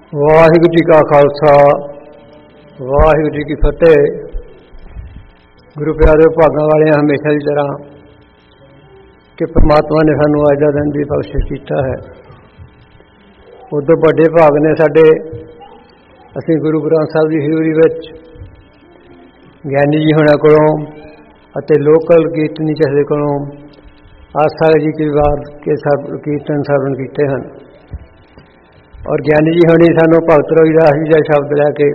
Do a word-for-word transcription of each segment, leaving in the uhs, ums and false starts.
ਵਾਹਿਗੁਰੂ जी का खालसा वाहिगुरू जी की फतेह। गुरु प्यारे भागां वाले हमेशा की तरह कि परमात्मा ने सानू अज का दिन भी बख्शिश किया है। उदों बड़े भाग ने साडे असीं गुरु ग्रंथ साहिब की हजूरी विच ज्ञानी जी होना कोलों अते लोकल कीर्तनी चहरे कोलों आस्था जी की बात के सब कीर्तन सरवण किए हैं और ज्ञानी जी होनी सानू भगत रविदास जी का शब्द लैके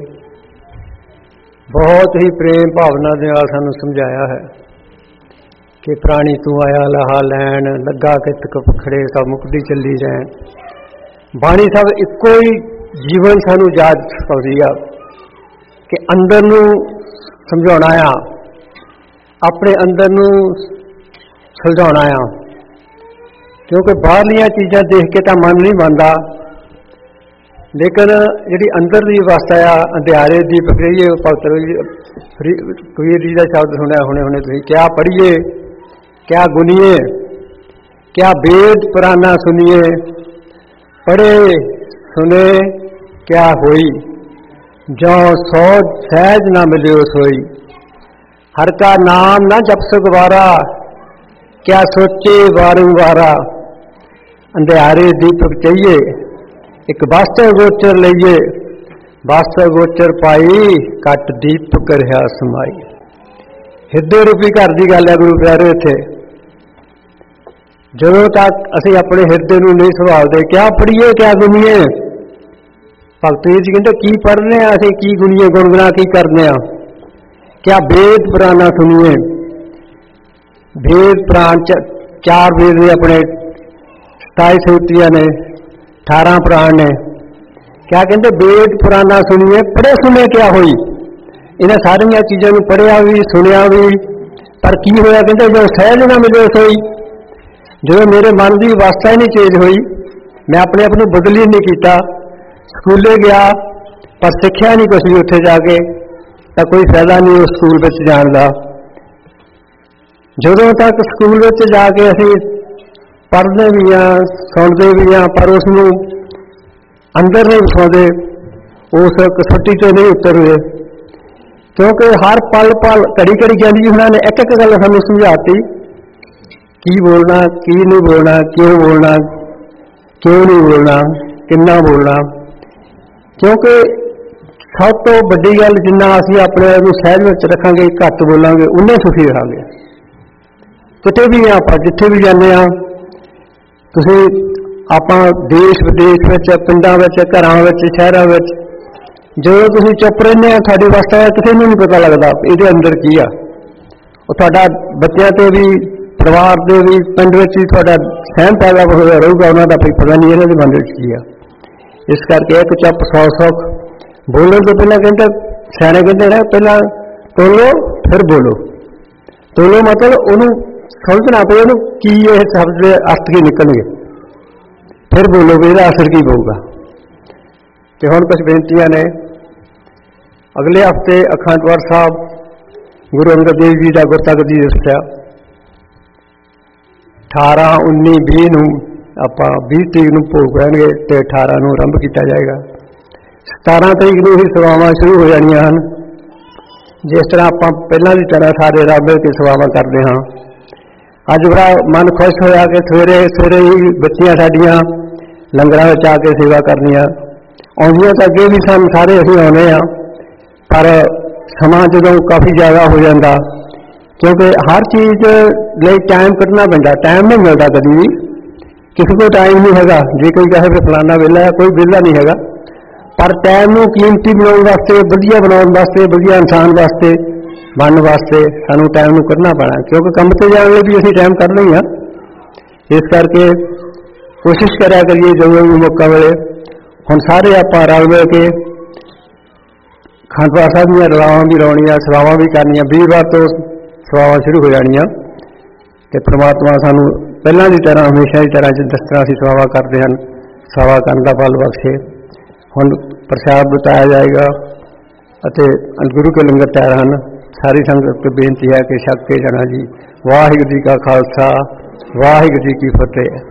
बहुत ही प्रेम भावना के नाल सानू समझाया है कि प्राणी तू आया लाहा लैन लगा कित कपखड़े सब मुकदी चली रैन। बाणी सब इको ही जीवन सानू याद सिखाउंदी आ कि अंदर नू समझाउणा आ, अपने अंदर नू सुलझाउणा आ, क्योंकि बाहरलियां चीज़ां देख के तां मन नहीं बनता, लेकिन जी अंदर की अवस्था आ अंधियारे की प्रक्रिया भगत कबीर जी का शब्द सुनिया हुणे हुणे तुसीं क्या पढ़िए क्या गुनीए क्या वेद पुराना सुनिए पढ़े सुने क्या होई जो सौ सहज ना मिले सोई हर का नाम ना जप सगवारा क्या सोचे वारू वारा अंधियारे दीपक चाहिए एक वास्तव गोचर लईए वास्तव गोचर पाई कट दीपक रहा समाई। हिरदे रूपी घर की गल है गुरु प्यारे। इत्थे जदों तक असीं अपने हिरदे नूं नहीं संभालते क्या पढ़ीए क्या गुनीए। भगत जी कहते की पढ़ने असीं की गुनीए गुणगुना की करने आ। क्या वेद पुराना सुनीए। वेद पुराण चार वेद ने अपने सताई सूतियां ने अठारह पुराण ने क्या कहते वेद पुराना सुनिए पढ़े सुने क्या हुई। इन्हें सारिया चीज़ों को पढ़िया भी सुनिया भी पर की होया कहते जो सहज ना मिले सोई। जो मेरे मन की अवस्था ही नहीं चेंज हुई मैं अपने आप को बदल ही नहीं किया। स्कूले गया पर सीखिया नहीं कुछ भी उत्थे जाके तो कोई फायदा नहीं उस स्कूल में जाने का। जदों तक स्कूल में जाके असीं पढ़ते भी हाँ सुनते भी हाँ पर उसनों अंदर नहीं वसाते उस कसौटी से नहीं उतरते, क्योंकि हर पल पल घड़ी घड़ी ज्ञानी जी उन्होंने एक एक गल सानू समझाती की बोलना की नहीं बोलना क्यों बोलना क्यों नहीं बोलना किन्ना बोलना। क्योंकि सब तो बड़ी गल जिन्ना असीं अपने सहज में रखांगे घट बोलांगे उन्ने सुखी रहांगे। किते भी हाँ आप जिथे भी जाने तुसीं आपां देश विदेश में पिंडां विच घरां विच शहरां विच जो तुसीं चुप रहिंदे आ तुहाडी अवस्था किसी नूं नहीं पता लगता इहदे अंदर की आ। ਉਹ ਤੁਹਾਡਾ ਬੱਚਿਆਂ ਤੇ ਵੀ ਪਰਿਵਾਰ ਦੇ ਵੀ ਪਿੰਡ ਵਿੱਚ ਵੀ ਤੁਹਾਡਾ ਸਹਿਮ ਪੈਦਾ ਹੋਇਆ ਰਹੂਗਾ ਉਹਨਾਂ ਦਾ ਕੋਈ ਪਤਾ ਨਹੀਂ ਇਹਨਾਂ ਦੇ ਮਨ ਵਿੱਚ ਕੀ ਆ। ਇਸ ਕਰਕੇ ਇੱਕ ਚੁੱਪ ਸੌ ਸੁੱਖ ਬੋਲਣ ਤੋਂ ਪਹਿਲਾਂ ਕਹਿੰਦੇ ਸਿਆਣੇ ਕਹਿੰਦੇ ਨੇ ਪਹਿਲਾਂ ਤੋਲੋ ਫਿਰ ਬੋਲੋ। ਤੋਲੋ ਮਤਲਬ ਉਹਨੂੰ समझना पे ਉਹਨੂੰ ਕੀ ਇਹ शब्द ਦੇ अर्थ ਕੀ ਨਿਕਲਣਗੇ फिर बोलोगे ਇਹਦਾ असर की पऊगा। तो हुण कुछ बेनतियां ने। अगले हफ्ते अखंड पाठ साहब गुरु अंगद देव जी का गुरतक जी दिवस है अठारह उन्नी भी नूं आपां बीस तरीक नूं भोग पैणगे ते अठारह नूं आरंभ किया जाएगा। सतारह तरीक नूं ही सभावां शुरू हो जाणियां हन। जिस तरह आपां पहलां दी तरह सारे रल मिल के सभावां करदे हां। अज बड़ा मन खुश होया कि सवेरे सवेरे ही बच्चियां साडियां लंगरां विच आके सेवा करनियां आउंदियां तां अगे भी सन सारे असीं आउंदे आ पर समां जदों काफ़ी ज़्यादा हो जाता क्योंकि हर चीज़ लई टाइम कढ़ना पैंदा। टाइम नहीं मिलता कभी भी किसी को टाइम नहीं हैगा। जे कोई कहे कि फलाना वेला है कोई वेला नहीं हैगा पर टाइम नूं कीमती बनाउण वास्ते वधिया बनाउण वास्ते वधिया इंसान वास्ते बनने वास्ते सानू टाइम नूं कढ़ना पैना क्योंकि काम ते जाण लई भी असीं टाइम कढ़ना ही आ। इस करके कोशिश करिया करिए जो भी मौका मिले। हुण सारे आपां रल मिल के अखंड पाठ साहिब दीआं रलावां भी लाउणीआं सभावां भी करनियां। वीरवार तो सभावां शुरू हो जाणीआं ते परमात्मा सानू पहलां दी तरह हमेशा की तरह जिस तरह असीं सभावां करदे हन सभा करन दा बल बख्शे। हुण प्रसाद बताया जाएगा अते गुरु के लंगर तैयार हैं। सारी संगत को बेनती है कि छक के जाना जी। वाहिगुरू जी का खालसा वाहिगुरू जी की फतेह।